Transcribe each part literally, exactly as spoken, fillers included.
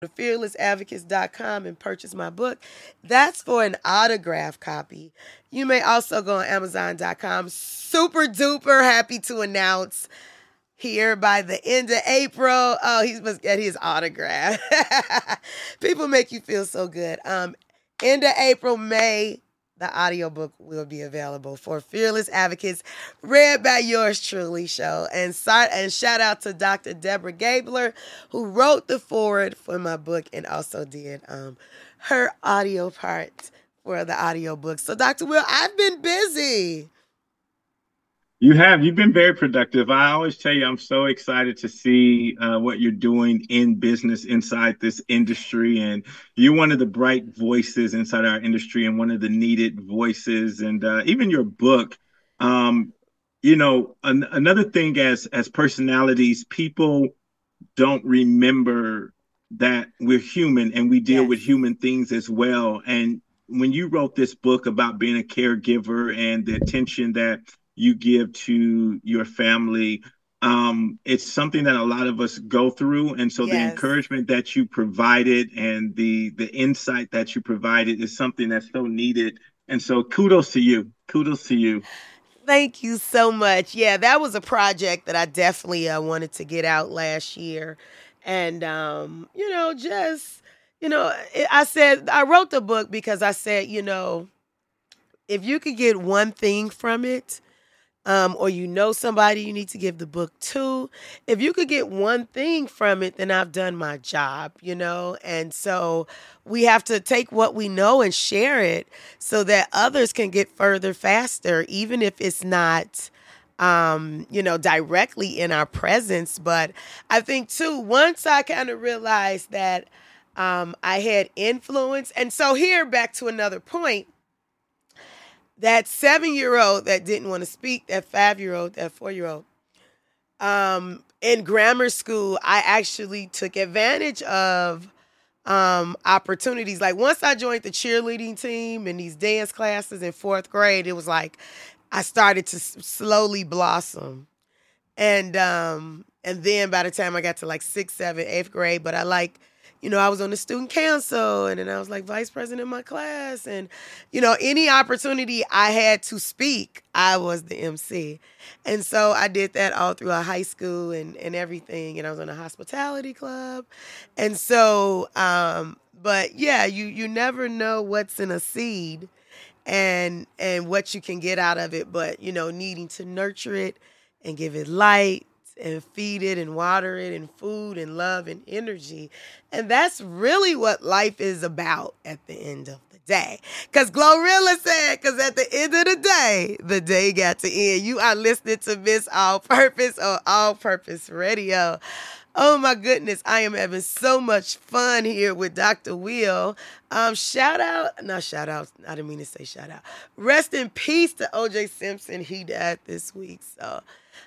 to fearless advocates dot com and purchase my book. That's for an autograph copy. You may also go on amazon dot com. Super duper happy to announce here by the end of April. Oh, he must get his autograph. People make you feel so good. Um, end of April, May, the audiobook will be available for Fearless Advocates, read by yours truly, show. And, and shout out to Doctor Deborah Gabler, who wrote the foreword for my book and also did um, her audio part for the audiobook. So, Doctor Will, I've been busy. You have. You've been very productive. I always tell you, I'm so excited to see uh, what you're doing in business inside this industry. And you're one of the bright voices inside our industry and one of the needed voices. And uh, even your book, um, you know, an- another thing as as personalities, people don't remember that we're human and we deal Yes. with human things as well. And when you wrote this book about being a caregiver and the attention that you give to your family, um, it's something that a lot of us go through. And so the Yes. encouragement that you provided and the the insight that you provided is something that's so needed. And so kudos to you. Kudos to you. Thank you so much. Yeah, that was a project that I definitely uh, wanted to get out last year. And, um, you know, just, you know, I said, I wrote the book because I said, you know, if you could get one thing from it, um, or you know somebody you need to give the book to, if you could get one thing from it, then I've done my job, you know? And so we have to take what we know and share it so that others can get further faster, even if it's not, um, you know, directly in our presence. But I think, too, once I kind of realized that um, I had influence, and so here, back to another point, that seven-year-old that didn't want to speak, that five-year-old, that four-year-old, um, in grammar school, I actually took advantage of um, opportunities. Like once I joined the cheerleading team and these dance classes in fourth grade, it was like I started to s- slowly blossom. And um, and then by the time I got to like sixth, seventh, eighth grade, but I like, you know, I was on the student council and then I was like vice president of my class. And, you know, any opportunity I had to speak, I was the M C. And so I did that all throughout high school and, and everything. And I was in a hospitality club. And so, um, but yeah, you you never know what's in a seed and and what you can get out of it, but you know, needing to nurture it and give it light and feed it and water it and food and love and energy. And that's really what life is about at the end of the day. Because Glorilla said, because at the end of the day, the day got to end. You are listening to Miss All Purpose on All Purpose Radio. Oh my goodness, I am having so much fun here with Doctor Will. Um, shout out, not shout out, I didn't mean to say shout out. Rest in peace to O J Simpson. He died this week, so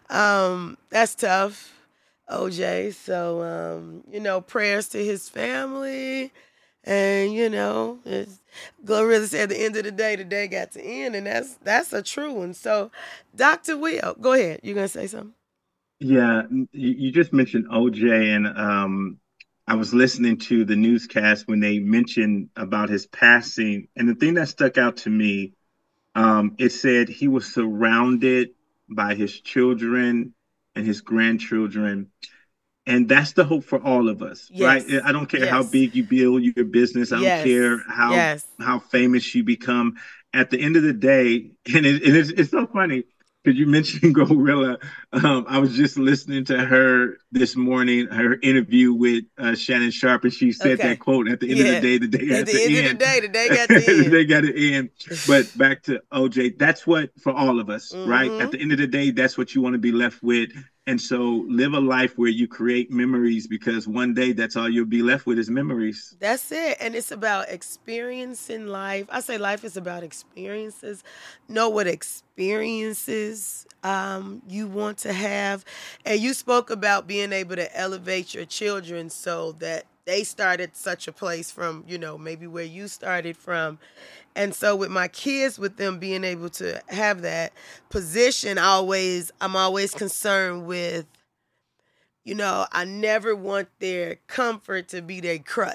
um, that's tough, O J. So um, you know, prayers to his family. And you know, it's, Glorilla said at the end of the day, the day got to end, and that's that's a true one. So, Doctor Will, go ahead. You gonna say something? Yeah, you, you just mentioned O J, and um, I was listening to the newscast when they mentioned about his passing, and the thing that stuck out to me, um, it said he was surrounded by his children and his grandchildren, and that's the hope for all of us, right? Yes. I don't care how Yes. big you build your business. I don't Yes. care how Yes. how famous you become. At the end of the day, and, it, and it's, it's so funny because you mentioned Gorilla. Um, I was just listening to her this morning, her interview with uh, Shannon Sharp, and she said that Okay. quote, "At the end of the Yeah. day, the day At has the end to of the end." day, the day got to end. They got to end. But back to O J, that's what for all of us, right? At Mm-hmm. the end of the day, that's what you want to be left with. And so live a life where you create memories because one day that's all you'll be left with is memories. That's it. And it's about experiencing life. I say life is about experiences. Know what experiences um, you want to have. And you spoke about being able to elevate your children so that they start at such a place from, you know, maybe where you started from. And so with my kids, with them being able to have that position, I always I'm always concerned with You know, I never want their comfort to be their crutch.